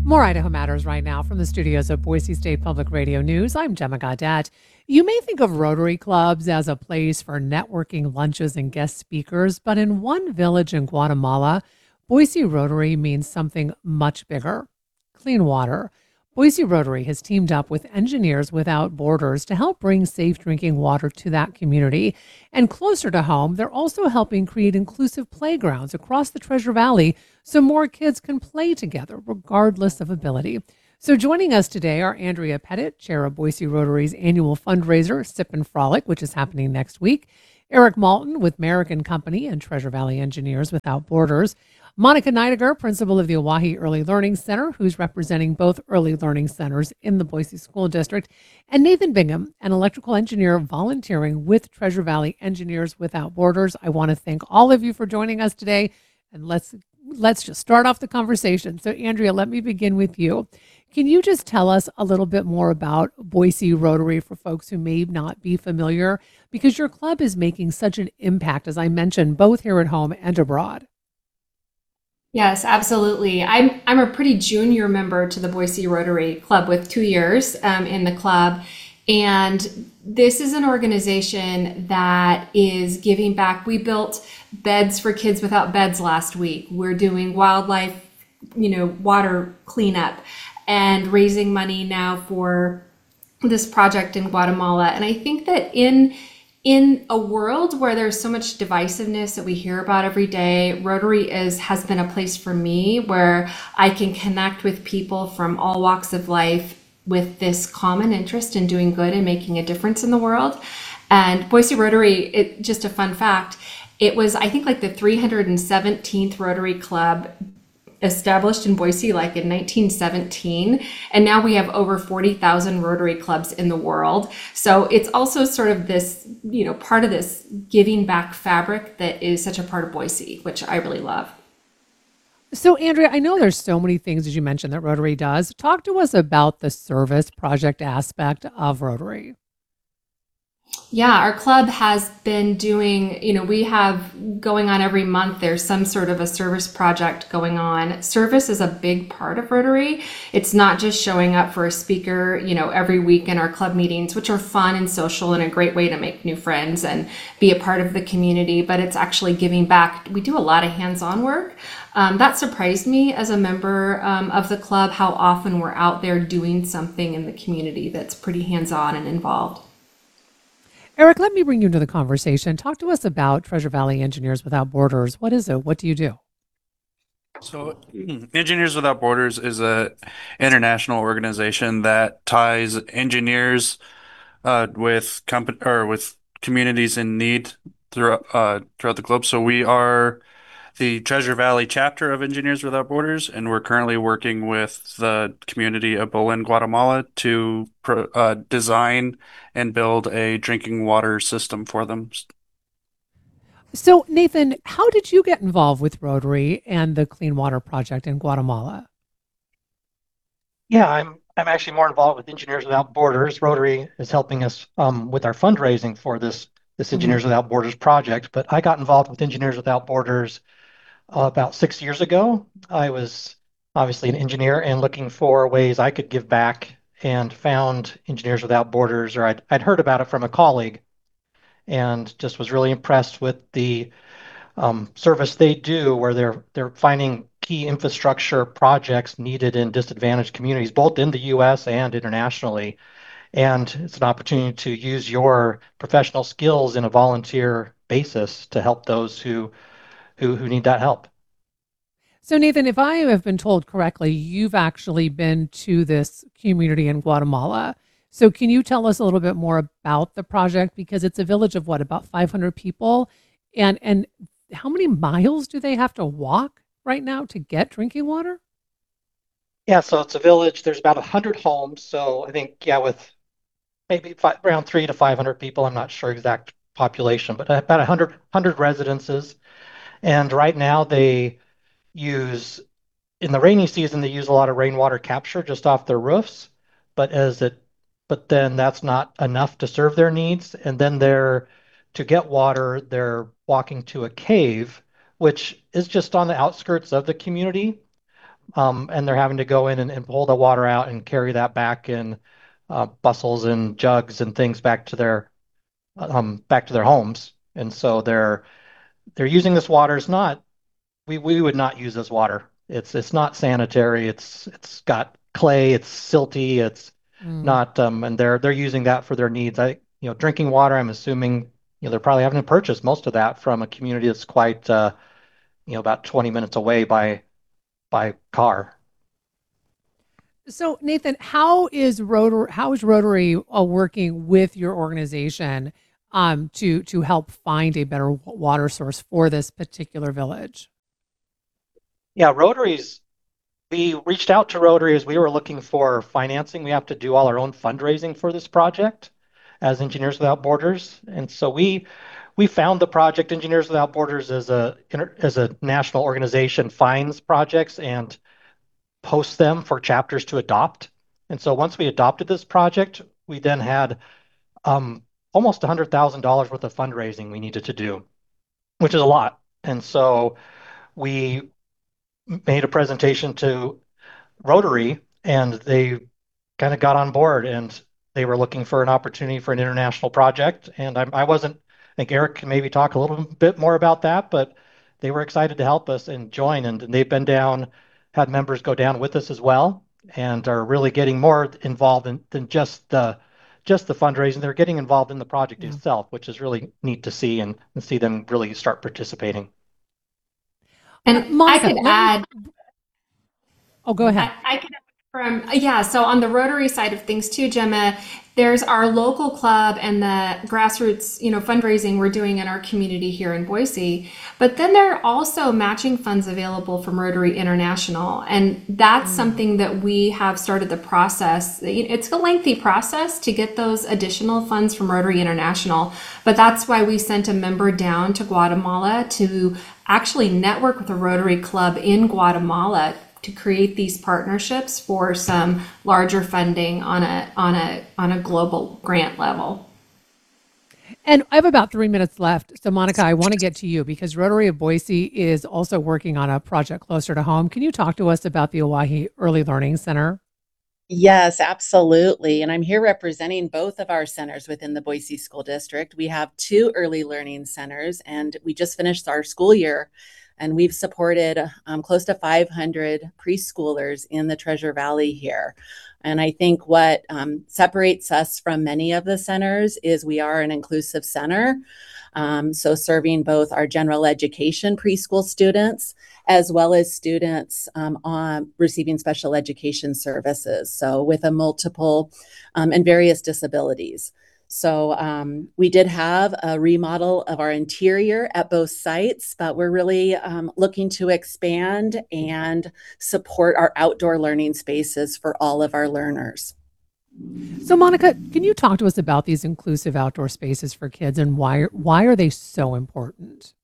More Idaho Matters right now from the studios of Boise State Public Radio News. I'm Gemma Gaudet. You may think of Rotary Clubs as a place for networking lunches and guest speakers, but in one village in Guatemala, Boise Rotary means something much bigger: clean water. Boise Rotary has teamed up with Engineers Without Borders to help bring safe drinking water to that community. And closer to home, they're also helping create inclusive playgrounds across the Treasure Valley so more kids can play together regardless of ability. So joining us today are Andrea Pettit, chair of Boise Rotary's annual fundraiser, Sip and Frolic, which is happening next week; Eric Malton with Merrick and Company and Treasure Valley Engineers Without Borders; Monica Neidiger, principal of the Oahe Early Learning Center, who's representing both early learning centers in the Boise School District; and Nathan Bingham, an electrical engineer volunteering with Treasure Valley Engineers Without Borders. I want to thank all of you for joining us today, and let's just start off the conversation. So, Andrea, let me begin with you. Can you just tell us a little bit more about Boise Rotary for folks who may not be familiar? Because your club is making such an impact, as I mentioned, both here at home and abroad. Yes, absolutely. I'm a pretty junior member to the Boise Rotary Club with 2 years in the club, and this is an organization that is giving back. We built beds for kids without beds last week. We're doing wildlife, water cleanup, and raising money now for this project in Guatemala. And I think that in a world where there's so much divisiveness that we hear about every day, Rotary has been a place for me where I can connect with people from all walks of life with this common interest in doing good and making a difference in the world. And Boise Rotary, just a fun fact, it was, I think, like the 317th Rotary Club established in Boise like in 1917, and now we have over 40,000 Rotary clubs in the world. So it's also sort of this, part of this giving back fabric that is such a part of Boise, which I really love. So, Andrea, I know there's so many things, as you mentioned, that Rotary does. Talk to us about the service project aspect of Rotary. Yeah, our club has been doing, we have going on every month, there's some sort of a service project going on. Service is a big part of Rotary. It's not just showing up for a speaker, every week in our club meetings, which are fun and social and a great way to make new friends and be a part of the community, but it's actually giving back. We do a lot of hands-on work. That surprised me as a member of the club, how often we're out there doing something in the community that's pretty hands-on and involved. Eric, let me bring you into the conversation. Talk to us about Treasure Valley Engineers Without Borders. What is it? What do you do? So, Engineers Without Borders is a international organization that ties engineers with with communities in need throughout the globe. So we are the Treasure Valley chapter of Engineers Without Borders, and we're currently working with the community of Bolin, Guatemala, to design and build a drinking water system for them. So, Nathan, how did you get involved with Rotary and the Clean Water Project in Guatemala? Yeah, I'm actually more involved with Engineers Without Borders. Rotary is helping us with our fundraising for this Mhm. Engineers Without Borders project. But I got involved with Engineers Without Borders about 6 years ago. I was obviously an engineer and looking for ways I could give back, and found Engineers Without Borders, or I'd heard about it from a colleague, and just was really impressed with the service they do, where they're finding key infrastructure projects needed in disadvantaged communities, both in the U.S. and internationally. And it's an opportunity to use your professional skills in a volunteer basis to help those who need that help. So, Nathan, if I have been told correctly, you've actually been to this community in Guatemala. So, can you tell us a little bit more about the project? Because it's a village of what, about 500 people? And how many miles do they have to walk right now to get drinking water? Yeah, so it's a village. There's about 100 homes. So I think, yeah, with maybe around 300 to 500 people. I'm not sure exact population, but about 100 residences. And right now they use, in the rainy season, they use a lot of rainwater capture just off their roofs. But as it, but then that's not enough to serve their needs. And then to get water, they're walking to a cave, which is just on the outskirts of the community. and they're having to go in and pull the water out and carry that back in bustles and jugs and things back to their homes. And so they're using this water. It's not we would not use this water. It's not sanitary. It's got clay. It's silty. It's Mm. not and they're using that for their needs. Drinking water. I'm assuming they're probably having to purchase most of that from a community that's quite about 20 minutes away by car. So Nathan, how is Rotary working with your organization to help find a better water source for this particular village? Yeah, Rotary's we reached out to Rotary as we were looking for financing. We have to do all our own fundraising for this project as Engineers Without Borders. And so we found the project. Engineers Without Borders as a national organization finds projects and posts them for chapters to adopt. And so once we adopted this project, we then had um, almost $100,000 worth of fundraising we needed to do, which is a lot. And so we made a presentation to Rotary, and they kind of got on board, and they were looking for an opportunity for an international project. And I wasn't, I think Eric can maybe talk a little bit more about that, but they were excited to help us and join. And they've been down, had members go down with us as well, and are really getting more involved than just the fundraising. They're getting involved in the project Yeah. itself, which is really neat to see and see them really start participating. And I Monica, could let me. add, Oh, go ahead. I could yeah, so on the Rotary side of things too, Gemma, there's our local club and the grassroots, fundraising we're doing in our community here in Boise. But then there are also matching funds available from Rotary International. And that's something that we have started the process. It's a lengthy process to get those additional funds from Rotary International. But that's why we sent a member down to Guatemala to actually network with a Rotary Club in Guatemala to create these partnerships for some larger funding on a global grant level. And I have about 3 minutes left. So, Monica, I want to get to you because Rotary of Boise is also working on a project closer to home. Can you talk to us about the Owyhee Early Learning Center? Yes, absolutely. And I'm here representing both of our centers within the Boise School District. We have two early learning centers, and we just finished our school year. And we've supported close to 500 preschoolers in the Treasure Valley here. And I think what separates us from many of the centers is we are an inclusive center. So serving both our general education preschool students as well as students on receiving special education services. So with a multiple and various disabilities. So we did have a remodel of our interior at both sites, but we're really looking to expand and support our outdoor learning spaces for all of our learners. So, Monica, can you talk to us about these inclusive outdoor spaces for kids and why are they so important?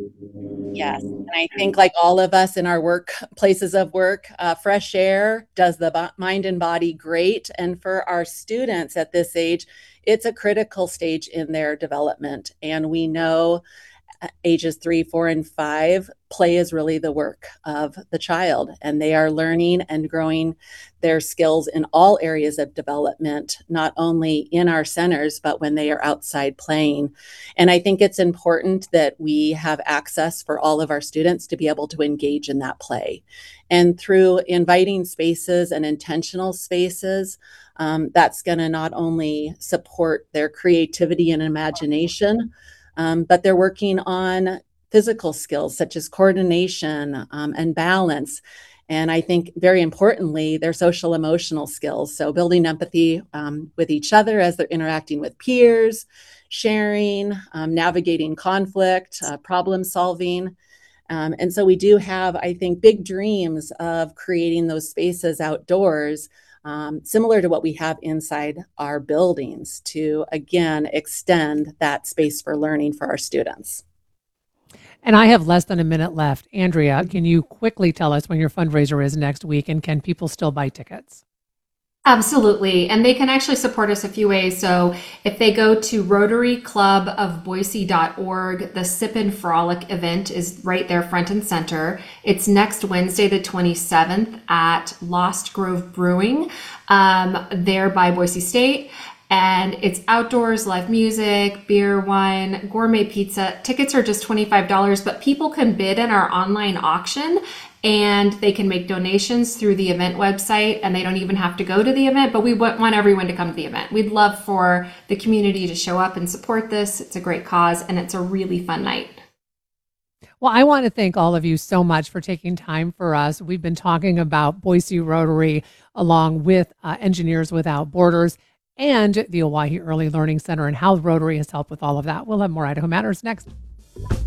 Yes, and I think like all of us in our work places of work, fresh air does the mind and body great. And for our students at this age, it's a critical stage in their development. And we know ages 3, 4, and 5, play is really the work of the child, and they are learning and growing their skills in all areas of development, not only in our centers, but when they are outside playing. And I think it's important that we have access for all of our students to be able to engage in that play. And through inviting spaces and intentional spaces, that's going to not only support their creativity and imagination, but they're working on physical skills such as coordination and balance. And I think very importantly, their social emotional skills. So building empathy with each other as they're interacting with peers, sharing, navigating conflict, problem solving. And so we do have, I think, big dreams of creating those spaces outdoors, similar to what we have inside our buildings to, again, extend that space for learning for our students. And I have less than a minute left. Andrea, can you quickly tell us when your fundraiser is next week and can people still buy tickets? Absolutely. And they can actually support us a few ways. So if they go to rotaryclubofboise.org, the Sip and Frolic event is right there front and center. It's next Wednesday, the 27th at Lost Grove Brewing, there by Boise State. And it's outdoors, live music, beer, wine, gourmet pizza. Tickets are just $25, but people can bid in our online auction and they can make donations through the event website, and they don't even have to go to the event, but we want everyone to come to the event. We'd love for the community to show up and support this. It's a great cause, and it's a really fun night. Well, I want to thank all of you so much for taking time for us. We've been talking about Boise Rotary along with Engineers Without Borders and the Owyhee Early Learning Center and how Rotary has helped with all of that. We'll have more Idaho Matters next.